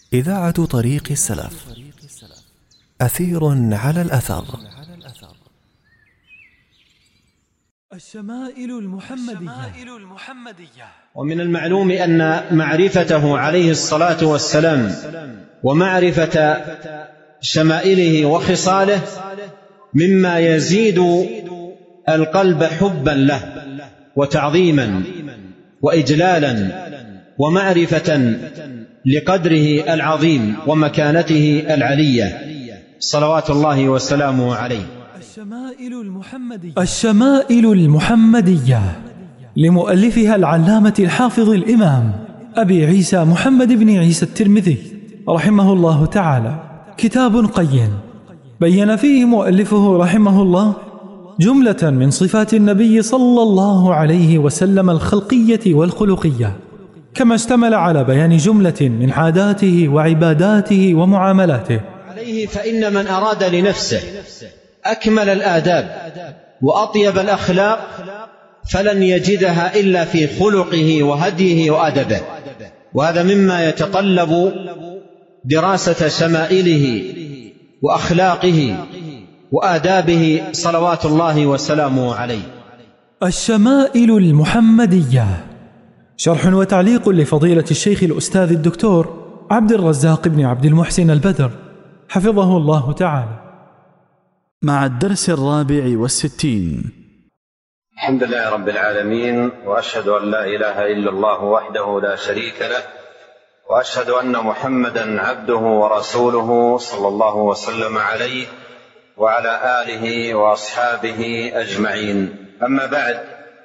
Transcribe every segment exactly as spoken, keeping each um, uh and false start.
إذاعة طريق السلف، أثير على الأثر. الشمائل المحمدية. ومن المعلوم أن معرفته عليه الصلاة والسلام ومعرفة شمائله وخصاله مما يزيد القلب حبا له وتعظيما وإجلالا ومعرفة لقدره العظيم ومكانته العلية صلوات الله وسلامه عليه. الشمائل المحمدية الشمائل المحمدية لمؤلفها العلامة الحافظ الإمام أبي عيسى محمد بن عيسى الترمذي رحمه الله تعالى، كتاب قيم بين فيه مؤلفه رحمه الله جملة من صفات النبي صلى الله عليه وسلم الخلقية والخلقية، كما اشتمل على بيان جملة من عاداته وعباداته ومعاملاته عليه. فإن من أراد لنفسه أكمل الآداب وأطيب الأخلاق فلن يجدها إلا في خلقه وهديه وأدبه، وهذا مما يتطلب دراسة شمائله وأخلاقه وآدابه صلوات الله وسلامه عليه. الشمائل المحمدية، شرح وتعليق لفضيلة الشيخ الأستاذ الدكتور عبد الرزاق بن عبد المحسن البدر حفظه الله تعالى، مع الدرس الرابع والستين. الحمد لله رب العالمين، وأشهد أن لا إله إلا الله وحده لا شريك له، وأشهد أن محمدا عبده ورسوله صلى الله وسلم عليه وعلى آله وأصحابه أجمعين. أما بعد،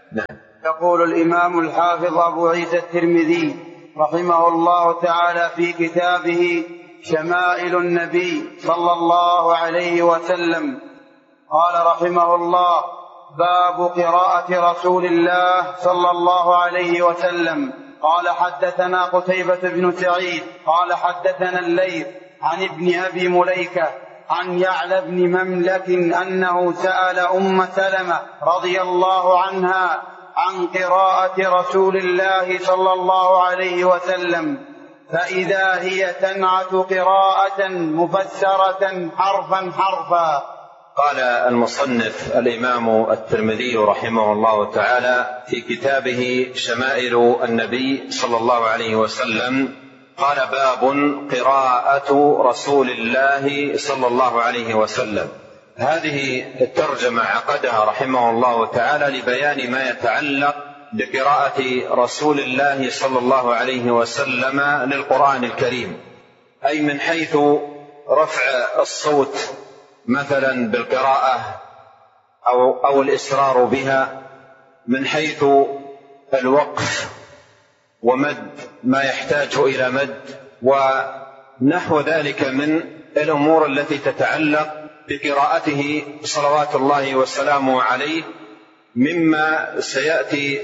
يقول الإمام الحافظ أبو عيسى الترمذي رحمه الله تعالى في كتابه شمائل النبي صلى الله عليه وسلم، قال رحمه الله: باب قراءة رسول الله صلى الله عليه وسلم. قال حدثنا قتيبة بن سعيد قال حدثنا الليث عن ابن أبي مليكة عن يعلى بن مملك أنه سأل أم سلمة رضي الله عنها عن قراءة رسول الله صلى الله عليه وسلم، فإذا هي تنعت قراءة مفسرة حرفا حرفا. قال المصنف الإمام الترمذي رحمه الله تعالى في كتابه شمائل النبي صلى الله عليه وسلم، قال: باب قراءة رسول الله صلى الله عليه وسلم. هذه الترجمة عقدها رحمه الله تعالى لبيان ما يتعلق بقراءة رسول الله صلى الله عليه وسلم للقرآن الكريم، أي من حيث رفع الصوت مثلا بالقراءة أو, أو الإسرار بها، من حيث الوقف ومد ما يحتاج إلى مد ونحو ذلك من الأمور التي تتعلق بقراءته صلوات الله وسلامه عليه، مما سيأتي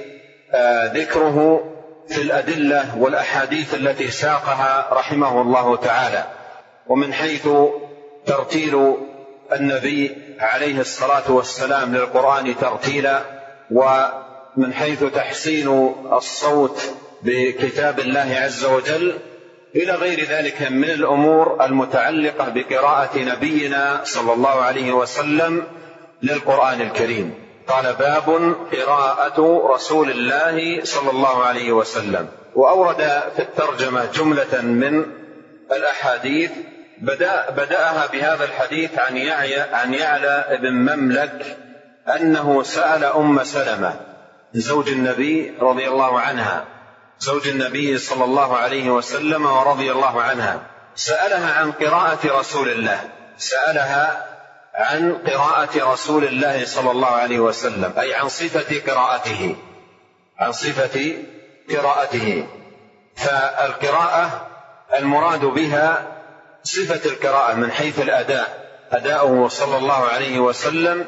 ذكره في الأدلة والأحاديث التي ساقها رحمه الله تعالى، ومن حيث ترتيل النبي عليه الصلاة والسلام للقرآن ترتيلا، ومن حيث تحسين الصوت بكتاب الله عز وجل، إلى غير ذلك من الأمور المتعلقة بقراءة نبينا صلى الله عليه وسلم للقرآن الكريم. قال: باب قراءة رسول الله صلى الله عليه وسلم. وأورد في الترجمة جملة من الأحاديث بدأ بدأها بهذا الحديث عن يعلى عن يعلى بن مملك أنه سأل أم سلمة زوج النبي رضي الله عنها، زوج النبي صلى الله عليه وسلم ورضي الله عنها، سألها عن قراءة رسول الله، سألها عن قراءة رسول الله صلى الله عليه وسلم، أي عن صفة قراءته، عن صفة قراءته. فالقراءة المراد بها صفة القراءة من حيث الأداء، أداؤه صلى الله عليه وسلم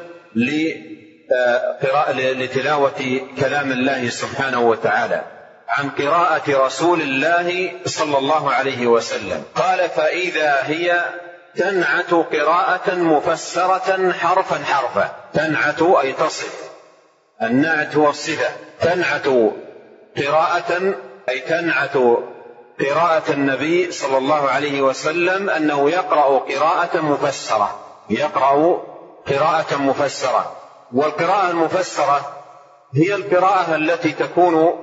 لتلاوة كلام الله سبحانه وتعالى، عن قراءة رسول الله صلى الله عليه وسلم. قال: فإذا هي تنعت قراءة مفسرة حرفا حرفا. تنعت أي تصف، النعت والصفة. تنعت قراءة أي تنعت قراءة النبي صلى الله عليه وسلم أنه يقرأ قراءة مفسرة، يقرأ قراءة مفسرة. والقراءة المفسرة هي القراءة التي تكون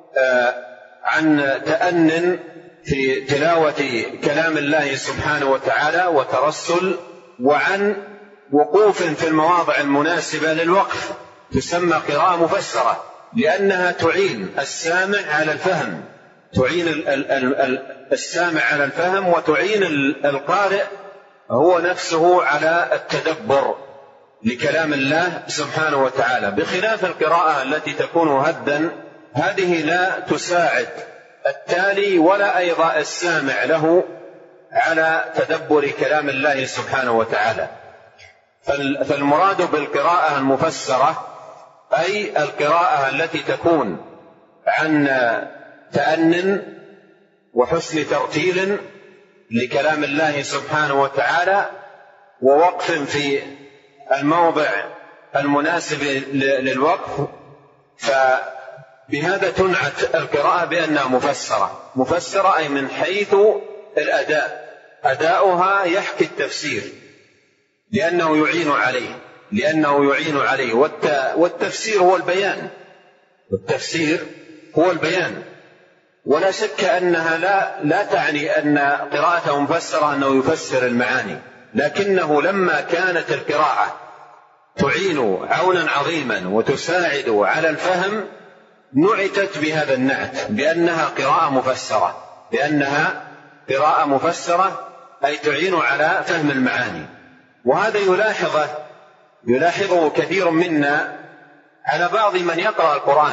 عن تأنٍ في تلاوة كلام الله سبحانه وتعالى وترسل، وعن وقوف في المواضع المناسبة للوقف، تسمى قراءة مفسرة، لأنها تعين السامع على الفهم، تعين السامع على الفهم، وتعين القارئ هو نفسه على التدبر لكلام الله سبحانه وتعالى، بخلاف القراءة التي تكون هدا، هذه لا تساعد التالي ولا أيضا السامع له على تدبر كلام الله سبحانه وتعالى. فالمراد بالقراءة المفسرة أي القراءة التي تكون عن تأنٍ وحسن ترتيل لكلام الله سبحانه وتعالى، ووقف في الموضع المناسب للوقف، فبهذا تنعت القراءة بأنها مفسرة. مفسرة أي من حيث الأداء، أداؤها يحكي التفسير لأنه يعين عليه، لأنه يعين عليه والتفسير هو البيان، والتفسير هو البيان. ولا شك أنها لا, لا تعني أن قراءته مفسرة أنه يفسر المعاني، لكنه لما كانت القراءة تعين عونا عظيما وتساعد على الفهم نعتت بهذا النعت بأنها قراءة مفسرة، بأنها قراءة مفسرة أي تعين على فهم المعاني. وهذا يلاحظه يلاحظه كثير منا على بعض من يقرأ القرآن